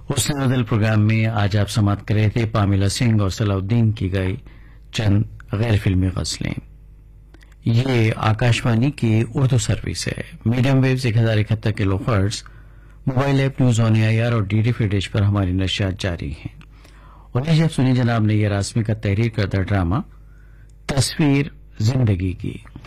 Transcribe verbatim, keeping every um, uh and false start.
हुस्न बदल प्रोग्राम में आज आप समाप्त कर रहे थे पामिला सिंह और सलाउद्दीन की गई चंद गैर फिल्मी गजलें। ये आकाशवाणी की उर्दू सर्विस है। मीडियम वेव्स एक हजार इकहत्तर kilo hertz, mobile app news on AIR और डीडी फ्री डिश पर हमारी नशियात जारी हैं। और लीजिए अब सुनिए जनाब ने ये रासमी का तहरीर करदा ड्रामा तस्वीर जिंदगी की।